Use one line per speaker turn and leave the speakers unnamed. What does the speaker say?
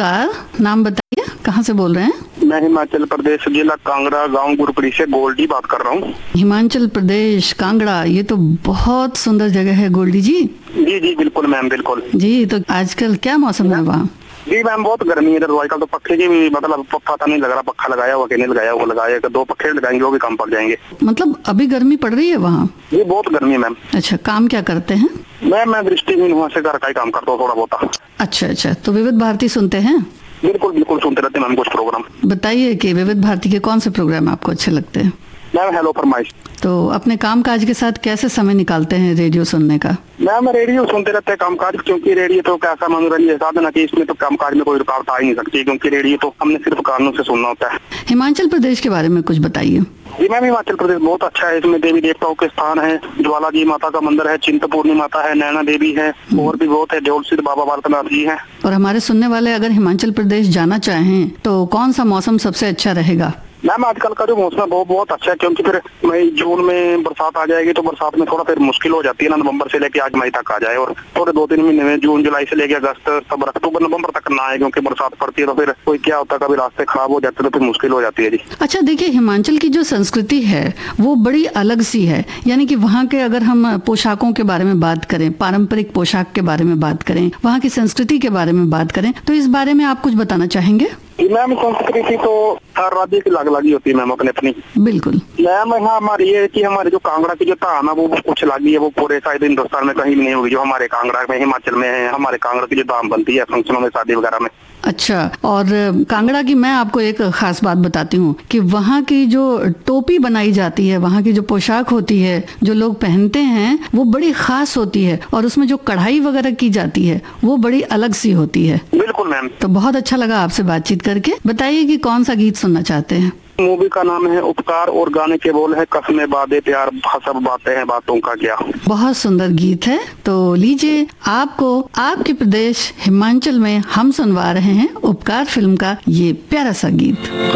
नमस्कार, नाम बताइए, कहाँ से बोल रहे हैं?
मैं हिमाचल प्रदेश जिला कांगड़ा गांव गुरपुरी से गोल्डी बात कर रहा हूँ।
हिमाचल प्रदेश कांगड़ा, ये तो बहुत सुंदर जगह है गोल्डी जी।
जी जी बिल्कुल मैम, बिल्कुल
जी। तो आजकल क्या मौसम है वहाँ?
जी मैम, बहुत गर्मी है इधर। आजकल तो पक्खे की भी मतलब पता नहीं लग रहा, पक्खा लगाया हुआ कि नहीं लगाया, वो लगाया, 2 पक्खे लगाएंगे वो भी कम पड़ जाएंगे।
मतलब अभी गर्मी पड़ रही है वहाँ?
जी बहुत गर्मी है मैम।
अच्छा, काम क्या करते हैं?
मैं दृष्टिहीन हूँ, से घर का ही काम करता हूँ थोड़ा बहुत।
अच्छा, तो विविध भारती सुनते हैं?
बिल्कुल बिल्कुल सुनते रहते हैं मैम कुछ प्रोग्राम।
बताइए कि विविध भारती के कौन से प्रोग्राम आपको अच्छे लगते हैं?
मैम हेलो फरमाइश।
तो अपने काम काज के साथ कैसे समय निकालते हैं रेडियो सुनने का?
मैम रेडियो सुनते रहते हैं काम काज, क्योंकि रेडियो तो कैसा मनोरंजन साधन है कि इसमें तो काम काज में कोई रुकावट आ ही नहीं सकती, क्योंकि रेडियो तो हमने सिर्फ कानों से सुनना होता है।
हिमाचल प्रदेश के बारे में कुछ बताइए।
जी मैम, हिमाचल प्रदेश बहुत अच्छा है। इसमें देवी देवताओं के स्थान है, ज्वाला जी माता का मंदिर है, चिंतपूर्णी माता है, नैना देवी है, और भी बहुत है, ढोल सिद्ध बाबा बालकनाथ जी है।
और हमारे सुनने वाले अगर हिमाचल प्रदेश जाना चाहें तो कौन सा मौसम सबसे अच्छा रहेगा?
मैम आजकल का जो मौसम है बहुत अच्छा है, क्योंकि फिर मई जून में बरसात आ जाएगी, तो बरसात में थोड़ा फिर मुश्किल हो जाती है ना, नवंबर से लेके आज मई तक आ जाए, और थोड़े 2-3 महीने में जून जुलाई से लेके अगस्त सितंबर अक्टूबर नवंबर तक ना आए, क्योंकि बरसात पड़ती है तो फिर कोई क्या होता है, कभी रास्ते खराब हो जाते तो फिर मुश्किल हो जाती है जी।
अच्छा देखिए, हिमाचल की जो संस्कृति है वो बड़ी अलग सी है, यानी कि वहाँ के अगर हम पोशाकों के बारे में बात करें, पारंपरिक पोशाक के बारे में बात करें, वहाँ की संस्कृति के बारे में बात करें, तो इस बारे में आप कुछ बताना चाहेंगे?
मैम संस्कृति तो हर राज्य की अलग अलग ही होती है मैम, अपनी अपनी।
बिल्कुल
मैम यहाँ हमारी ये कि हमारे जो कांगड़ा की जो धाम है वो कुछ अलग ही है, वो पूरे शायद हिंदुस्तान में कहीं भी नहीं होगी जो हमारे कांगड़ा में हिमाचल में है। हमारे कांगड़ा की जो धाम बनती है फंक्शनों में, शादी वगैरह में।
अच्छा, और कांगड़ा की मैं आपको एक खास बात बताती हूँ कि वहाँ की जो टोपी बनाई जाती है, वहाँ की जो पोशाक होती है, जो लोग पहनते हैं, वो बड़ी खास होती है, और उसमें जो कढ़ाई वगैरह की जाती है वो बड़ी अलग सी होती है।
बिल्कुल मैम।
तो बहुत अच्छा लगा आपसे बातचीत करके। बताइए कि कौन सा गीत सुनना चाहते हैं?
मूवी का नाम है उपकार और गाने के बोल है कसमें बादे प्यार सब बातें हैं बातों का क्या।
बहुत सुंदर गीत है, तो लीजिए आपको आपके प्रदेश हिमाचल में हम सुनवा रहे हैं उपकार फिल्म का ये प्यारा सा गीत।